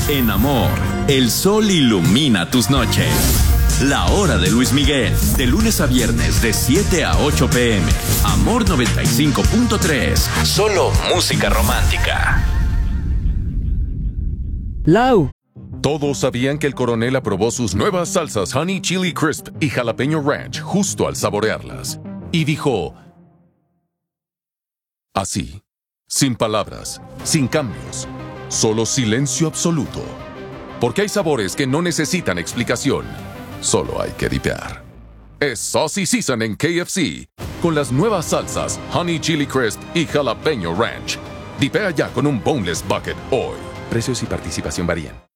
En Amor, el sol ilumina tus noches. La Hora de Luis Miguel, de lunes a viernes de 7 a 8 p.m. Amor 95.3, solo música romántica. Lau. Todos sabían que el coronel aprobó sus nuevas salsas Honey Chili Crisp y Jalapeño Ranch justo al saborearlas. Y dijo... así, sin palabras, sin cambios, solo silencio absoluto. Porque hay sabores que no necesitan explicación, solo hay que dipear. Es Saucy Season en KFC, con las nuevas salsas Honey Chili Crisp y Jalapeño Ranch. Dipea ya con un Boneless Bucket hoy. Precios y participación varían.